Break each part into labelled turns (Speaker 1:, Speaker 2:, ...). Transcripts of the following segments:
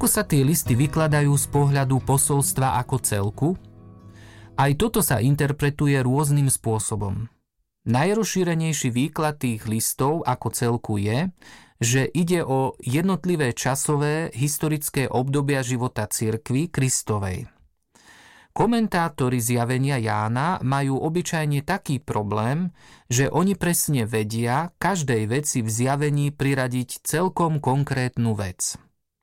Speaker 1: Ako sa tie listy vykladajú z pohľadu posolstva ako celku? Aj toto sa interpretuje rôznym spôsobom. Najrozšírenejší výklad tých listov ako celku je, že ide o jednotlivé časové historické obdobia života cirkvi Kristovej. Komentátori zjavenia Jána majú obyčajne taký problém, že oni presne vedia každej veci v zjavení priradiť celkom konkrétnu vec.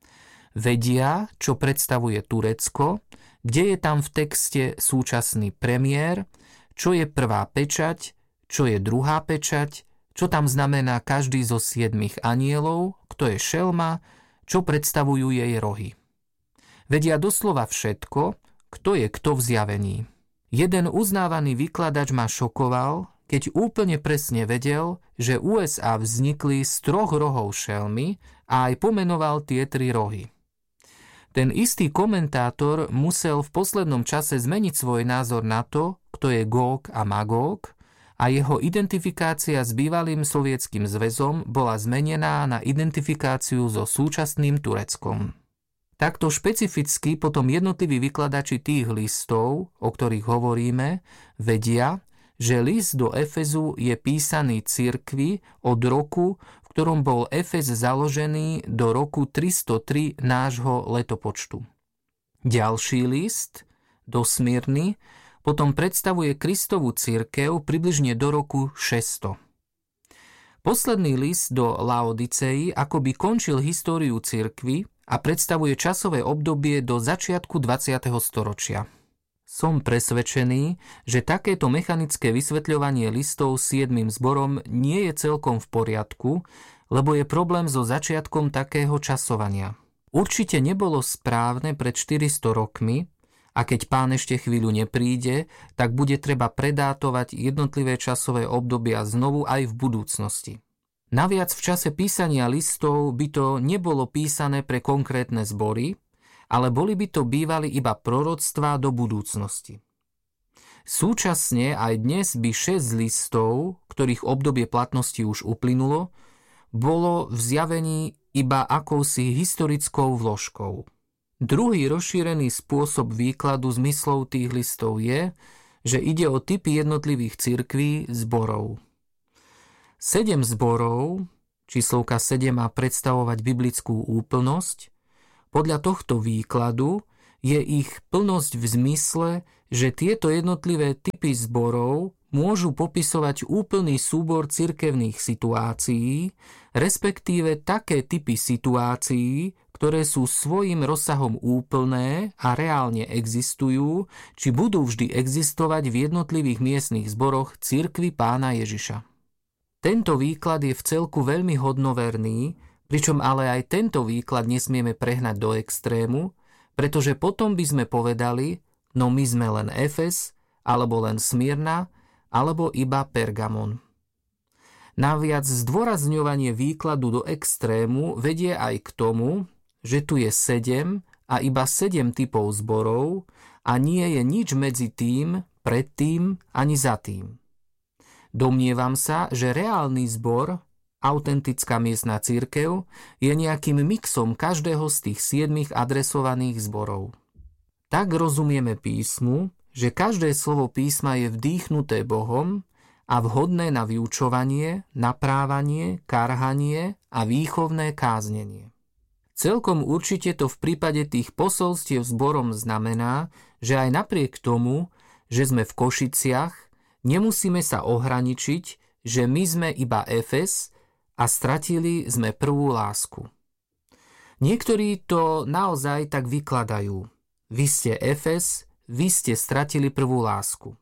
Speaker 1: Vedia, čo predstavuje Turecko, kde je tam v texte súčasný premiér, čo je prvá pečať, čo je druhá pečať, čo tam znamená každý zo 7 anielov, kto je šelma, čo predstavujú jej rohy. Vedia doslova všetko, kto je kto v zjavení. Jeden uznávaný vykladač ma šokoval, keď úplne presne vedel, že USA vznikli z 3 rohov šelmy a aj pomenoval tie 3 rohy. Ten istý komentátor musel v poslednom čase zmeniť svoj názor na to, kto je Góg a Magóg, a jeho identifikácia s bývalým Sovietským zväzom bola zmenená na identifikáciu so súčasným Tureckom. Takto špecificky potom jednotliví vykladači tých listov, o ktorých hovoríme, vedia, že list do Efezu je písaný cirkvi od roku, v ktorom bol Efez založený, do roku 303 nášho letopočtu. Ďalší list do Smyrny potom predstavuje Kristovu cirkev približne do roku 600. Posledný list do Laodicei akoby končil históriu cirkvi a predstavuje časové obdobie do začiatku 20. storočia. Som presvedčený, že takéto mechanické vysvetľovanie listov 7 zborom nie je celkom v poriadku, lebo je problém so začiatkom takého časovania. Určite nebolo správne pred 400 rokmi, a keď Pán ešte chvíľu nepríde, tak bude treba predátovať jednotlivé časové obdobia znovu aj v budúcnosti. Naviac v čase písania listov by to nebolo písané pre konkrétne zbory, ale boli by to bývali iba proroctvá do budúcnosti. Súčasne aj dnes by 6 listov, ktorých obdobie platnosti už uplynulo, bolo v zjavení iba akousi historickou vložkou. Druhý rozšírený spôsob výkladu zmyslov tých listov je, že ide o typy jednotlivých cirkví zborov. 7 zborov, číslovka 7 má predstavovať biblickú úplnosť, podľa tohto výkladu je ich plnosť v zmysle, že tieto jednotlivé typy zborov môžu popisovať úplný súbor cirkevných situácií, respektíve také typy situácií, ktoré sú svojím rozsahom úplné a reálne existujú, či budú vždy existovať v jednotlivých miestnych zboroch cirkvi Pána Ježiša. Tento výklad je v celku veľmi hodnoverný, pričom ale aj tento výklad nesmieme prehnať do extrému, pretože potom by sme povedali, no my sme len Efes, alebo len Smyrna, alebo iba Pergamon. Naviac zdôrazňovanie výkladu do extrému vedie aj k tomu, že tu je 7 a iba 7 typov zborov a nie je nič medzi tým, pred tým ani za tým. Domnievam sa, že reálny zbor, autentická miestna cirkev, je nejakým mixom každého z tých 7 adresovaných zborov. Tak rozumieme písmu, že každé slovo písma je vdýchnuté Bohom a vhodné na vyučovanie, naprávanie, karhanie a výchovné káznenie. Celkom určite to v prípade tých posolstiev zborom znamená, že aj napriek tomu, že sme v Košiciach, nemusíme sa ohraničiť, že my sme iba Efes a stratili sme prvú lásku. Niektorí to naozaj tak vykladajú. Vy ste Efes, vy ste stratili prvú lásku.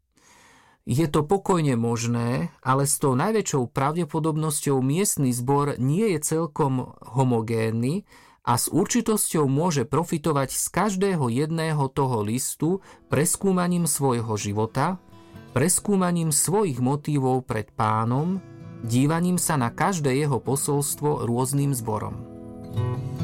Speaker 1: Je to pokojne možné, ale s tou najväčšou pravdepodobnosťou miestny zbor nie je celkom homogénny a s určitosťou môže profitovať z každého jedného toho listu preskúmaním svojho života, preskúmaním svojich motívov pred Pánom, dívaním sa na každé jeho posolstvo rôznym zborom.